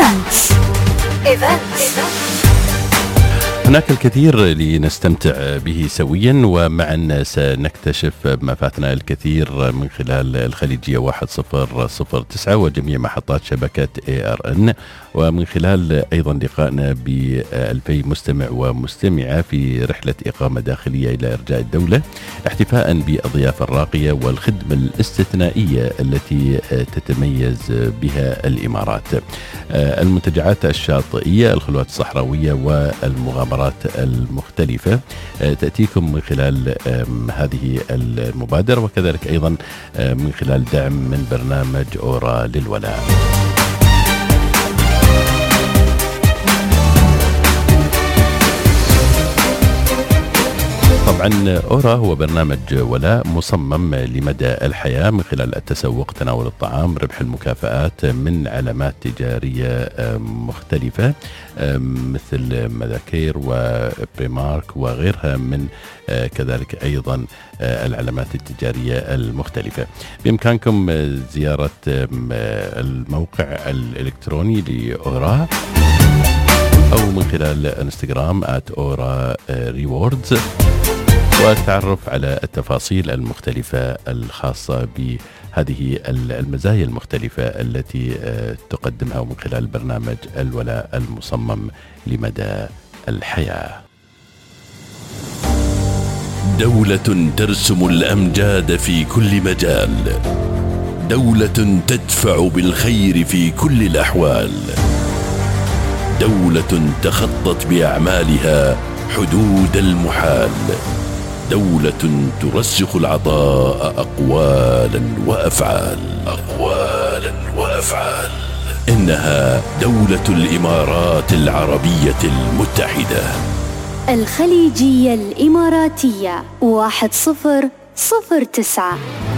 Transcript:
إيفنتس. هناك الكثير لنستمتع به سويا، ومعا سنكتشف ما فاتنا الكثير من خلال الخليجية 1009 وجميع محطات شبكة ARN، ومن خلال أيضا لقائنا ب2000 مستمع ومستمعة في رحلة إقامة داخلية إلى إرجاء الدولة، احتفاء بالضيافة الراقية والخدمة الاستثنائية التي تتميز بها الإمارات. المنتجعات الشاطئية، الخلوات الصحراوية والمغامرات المختلفة تأتيكم من خلال هذه المبادرة، وكذلك أيضا من خلال دعم من برنامج أورا للولاء. طبعا أورا هو برنامج ولاء مصمم لمدى الحياة من خلال التسوق، تناول الطعام، ربح المكافآت من علامات تجارية مختلفة مثل مذاكير وبريمارك وغيرها من كذلك أيضا العلامات التجارية المختلفة. بإمكانكم زيارة الموقع الإلكتروني لأورا أو من خلال انستغرام @aura_rewards والتعرف على التفاصيل المختلفة الخاصة بهذه المزايا المختلفة التي تقدمها من خلال برنامج الولاء المصمم لمدى الحياة. دولة ترسم الأمجاد في كل مجال، دولة تدفع بالخير في كل الأحوال، دولة تخطت بأعمالها حدود المحال، دولة ترسخ العطاء أقوالا وأفعال. إنها دولة الإمارات العربية المتحدة. الخليجية الإماراتية 1009.